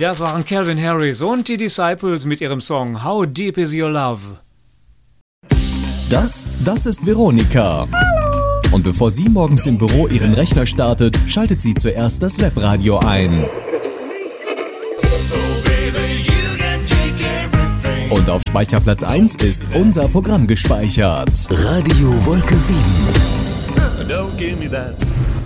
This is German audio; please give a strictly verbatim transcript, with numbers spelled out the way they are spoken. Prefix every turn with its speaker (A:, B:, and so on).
A: Das waren Calvin Harris und die Disciples mit ihrem Song How Deep Is Your Love.
B: Das, das ist Veronika. Hallo. Und bevor sie morgens im Büro ihren Rechner startet, schaltet sie zuerst das Webradio ein. Und auf Speicherplatz eins ist unser Programm gespeichert.
C: Radio Wolke sieben.
D: Don't give me that.